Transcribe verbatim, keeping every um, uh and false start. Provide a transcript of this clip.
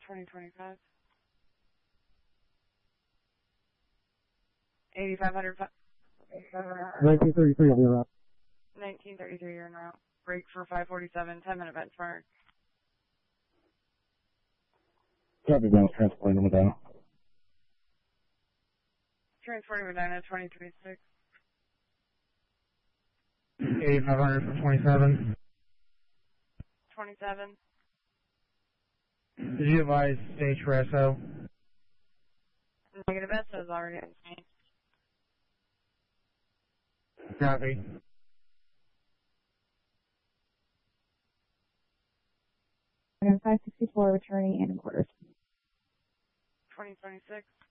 twenty twenty-five. eighty-five hundred. nineteen thirty-three on the route. nineteen thirty-three, you're en route. Break for five forty-seven, ten minute benchmark. Copy, down, transporting to Medina. Transporting Medina, twenty twenty-six. eighty-five hundred for twenty-seven. twenty-seven. Did you advise stage for S O? Negative S O is already on stage. Copy. five sixty-four returning and quarters. twenty twenty-six.